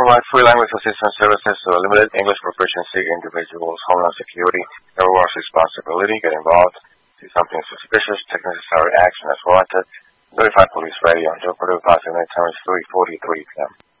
provide free language assistance services to limited English proficiency individuals. Homeland Security. Everyone's responsibility. Get involved. See something suspicious. Take necessary action as warranted. Notify police radio. Joe Purdue, Positive Night Time is 3:43 p.m.